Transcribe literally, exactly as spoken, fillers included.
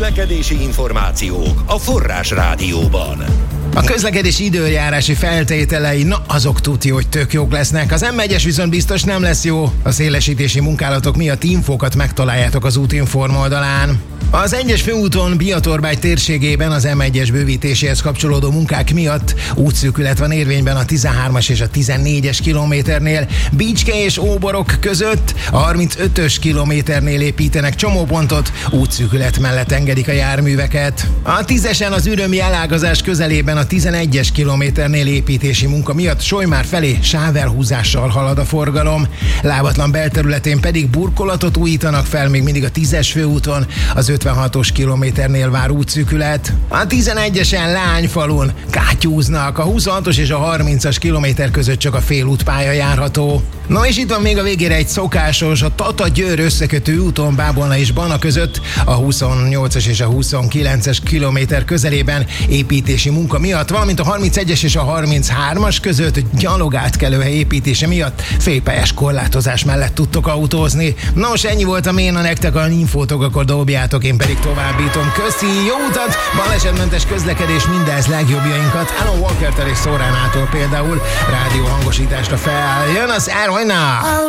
Közlekedési információk a Forrás Rádióban. A közlekedési időjárási feltételei, na azok tuti, hogy tök jók lesznek. Az em egyes viszont biztos nem lesz jó. A szélesítési munkálatok miatt infókat megtaláljátok az Útinform oldalán. Az egyes főúton Biatorbágy térségében az em egyes bővítéséhez kapcsolódó munkák miatt útszűkület van érvényben a tizenhármas és a tizennégyes kilométernél. Bicske és Óborok között a harmincötös kilométernél építenek csomópontot, útszűkület mellett engedik a járműveket. A tízesen az ürömi elágazás közelében a tizenegyes kilométernél építési munka miatt Solymár felé sávelhúzással halad a forgalom. Lábatlan belterületén pedig burkolatot újítanak fel még mindig a tízes főúton, az ötvenhatos kilométernél vár útszűkület. A tizenegyesen Lányfalun kátyúznak, a huszonhatos és a harmincas kilométer között csak a félútpálya járható. No és itt van még a végére egy szokásos, a Tata-Győr összekötő úton Bábolna és Bana között a huszonnyolcas és a huszonkilences kilométer közelében építési munka miatt, valamint a harmincegyes és a harminchármas között gyalogátkelőhely építése miatt félpályás korlátozás mellett tudtok autózni. Nos, ennyi volt a ména, nektek a infótok, akkor dobjátok, én pedig továbbítom. Köszi, jó utat, balesetmentes közlekedés, mindez legjobbjainkat. Alan Walker-től és Szóránától például rádió hangosításra feljön az Erojna.